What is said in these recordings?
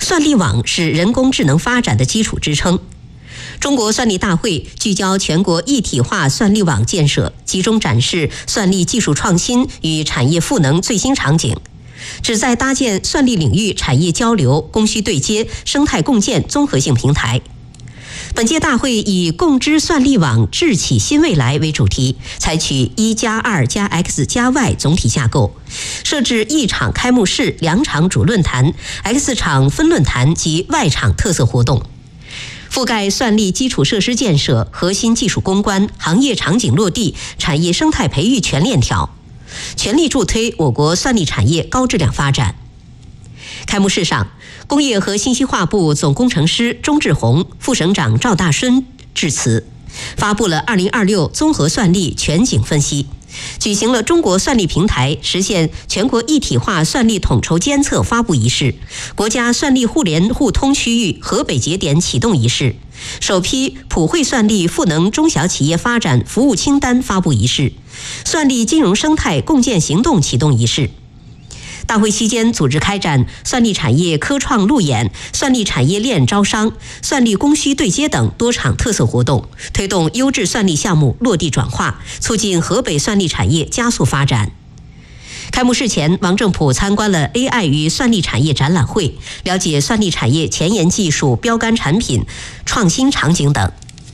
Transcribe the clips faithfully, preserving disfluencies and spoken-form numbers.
算力网是人工智能发展的基础支撑。中国算力大会聚焦全国一体化算力网建设，集中展示算力技术创新与产业赋能最新场景，旨在搭建算力领域产业交流、供需对接、生态共建综合性平台。本届大会以共知算力网智启新未来为主题，采取一加二加 X 加 Y 总体架构，设置一场开幕式、两场主论坛、X 场分论坛及 Y 场特色活动，覆盖算力基础设施建设、核心技术攻关、行业场景落地、产业生态培育全链条，全力助推我国算力产业高质量发展。开幕式上，工业和信息化部总工程师钟志宏、副省长赵大顺致辞，发布了二零二六综合算力全景分析，举行了中国算力平台实现全国一体化算力统筹监测发布仪式、国家算力互联互通区域河北节点启动仪式、首批普惠算力赋能中小企业发展服务清单发布仪式、算力金融生态共建行动启动仪式。大会期间组织开展算力产业科创路演、算力产业链招商、算力供需对接等多场特色活动，推动优质算力项目落地转化，促进河北算力产业加速发展。开幕式前，王正普参观了 A I 与算力产业展览会，了解算力产业前沿技术、标杆产品、创新场景等。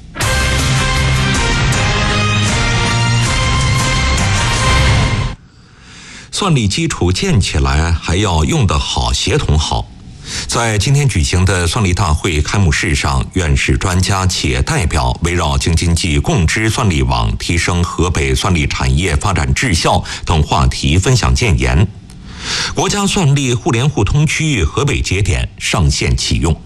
算力基础建起来，还要用得好，协同好。在今天举行的算力大会开幕式上，院士、专家、企业代表围绕京津冀共知算力网提升河北算力产业发展质效等话题分享建言。国家算力互联互通区域河北节点上线启用。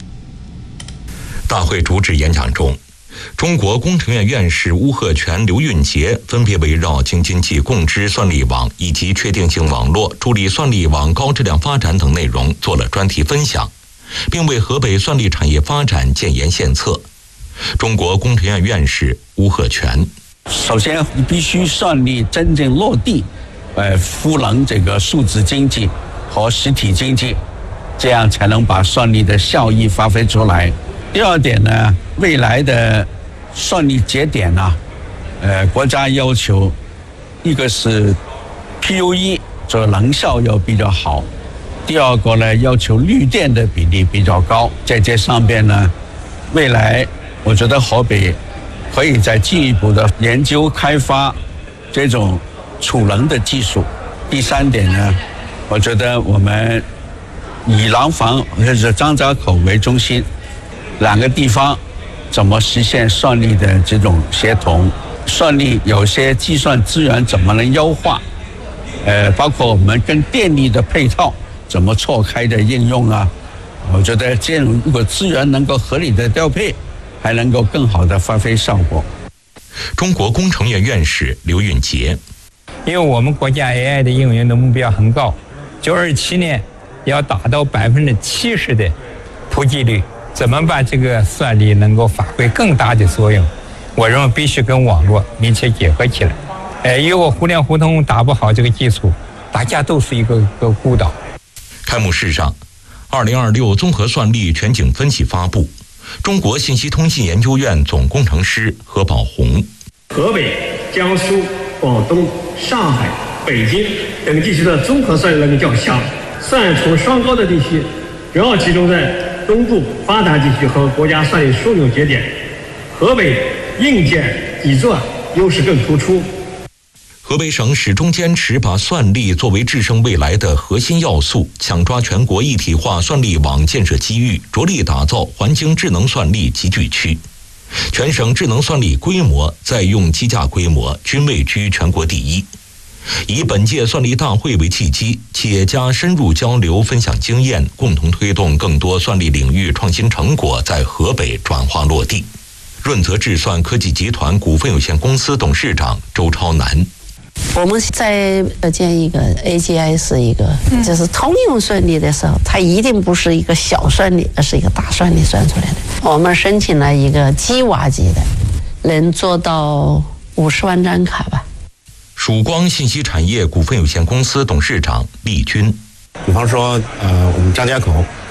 大会主旨演讲中，中国工程院院士邬贺铨、刘运杰分别围绕京津冀共知算力网以及确定性网络助力算力网高质量发展等内容做了专题分享，并为河北算力产业发展建言献策。中国工程院院士邬贺铨： 首先，你必须算力真正落地，呃，赋能这个数字经济和实体经济，这样才能把算力的效益发挥出来。第二点呢，未来的算力节点呢、啊，呃，国家要求，一个是 P U E 这能效要比较好，第二个呢，要求绿电的比例比较高。在这上边呢，未来我觉得河北可以再进一步的研究开发这种储能的技术。第三点呢，我觉得我们以廊坊或者张家口为中心两个地方怎么实现算力的这种协同，算力有些计算资源怎么能优化，呃，包括我们跟电力的配套怎么错开的应用啊，我觉得这种如果资源能够合理的调配，还能够更好的发挥效果。 中国工程院院士刘运杰： 因为我们国家 A I 的应用的目标很高，九二七年要达到百分之七十的普及率。怎么把这个算力能够发挥更大的作用？我认为必须跟网络密切结合起来。呃，如果互联互通打不好这个基础，大家都是一个个孤岛。 开幕式上，二零二六综合算力全景分析发布，中国信息通信研究院总工程师何宝红： 河北、江苏、广东、上海、北京等地区的综合算力能力较强，算从双高的地区主要集中在东部发达地区和国家算力枢纽节点，河北硬件底座优势更突出。 河北省始终坚持把算力作为制胜未来的核心要素，抢抓全国一体化算力网建设机遇，着力打造环京智能算力集聚区。全省智能算力规模、在用机架规模均位居全国第一。以本届算力大会为契机，企业家深入交流分享经验，共同推动更多算力领域创新成果在河北转化落地。润泽智算科技集团股份有限公司董事长周超南： 我们在建一个 A G I 是一个就是通用算力的时候，它一定不是一个小算力，而是一个大算力算出来的。我们申请了一个基瓦级的，能做到五十万张卡吧。 曙光信息产业股份有限公司董事长厉军： 比方说，呃，我们张家口